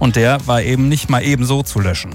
Und der war eben nicht mal eben so zu löschen.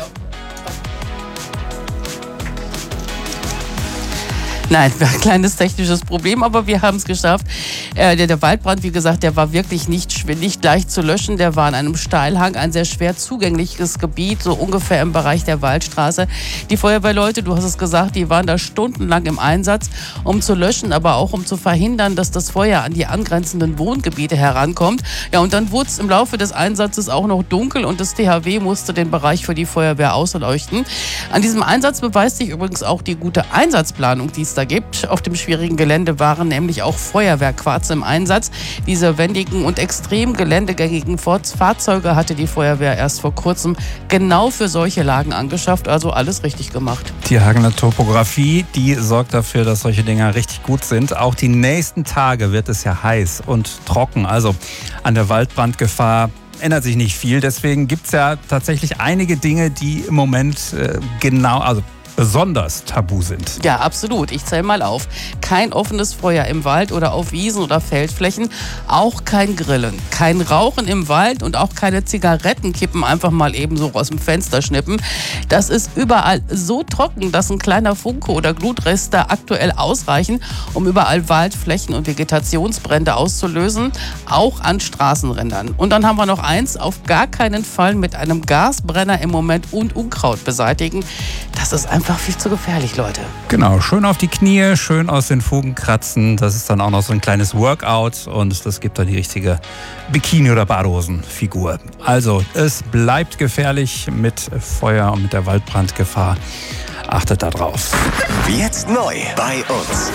Nein, war ein kleines technisches Problem, aber wir haben es geschafft. Der Waldbrand, wie gesagt, der war wirklich nicht leicht zu löschen. Der war an einem Steilhang, ein sehr schwer zugängliches Gebiet, so ungefähr im Bereich der Waldstraße. Die Feuerwehrleute, du hast es gesagt, die waren da stundenlang im Einsatz, um zu löschen, aber auch um zu verhindern, dass das Feuer an die angrenzenden Wohngebiete herankommt. Ja, und dann wurde es im Laufe des Einsatzes auch noch dunkel und das THW musste den Bereich für die Feuerwehr ausleuchten. An diesem Einsatz beweist sich übrigens auch die gute Einsatzplanung, die es da gibt. Auf dem schwierigen Gelände waren nämlich auch Feuerwehrquads im Einsatz. Diese wendigen und extrem geländegängigen Fahrzeuge hatte die Feuerwehr erst vor kurzem genau für solche Lagen angeschafft. Also alles richtig gemacht. Die Hagener Topografie, die sorgt dafür, dass solche Dinger richtig gut sind. Auch die nächsten Tage wird es ja heiß und trocken. Also an der Waldbrandgefahr ändert sich nicht viel. Deswegen gibt es ja tatsächlich einige Dinge, die im Moment besonders tabu sind. Ja, absolut. Ich zähle mal auf. Kein offenes Feuer im Wald oder auf Wiesen oder Feldflächen. Auch kein Grillen. Kein Rauchen im Wald und auch keine Zigarettenkippen einfach mal eben so aus dem Fenster schnippen. Das ist überall so trocken, dass ein kleiner Funke oder Glutreste aktuell ausreichen, um überall Waldflächen und Vegetationsbrände auszulösen. Auch an Straßenrändern. Und dann haben wir noch eins. Auf gar keinen Fall mit einem Gasbrenner im Moment Unkraut beseitigen. Das ist einfach viel zu gefährlich, Leute. Genau, schön auf die Knie, schön aus den Fugen kratzen. Das ist dann auch noch so ein kleines Workout und das gibt dann die richtige Bikini- oder Badehosenfigur. Also, es bleibt gefährlich mit Feuer und mit der Waldbrandgefahr. Achtet da drauf. Jetzt neu bei uns.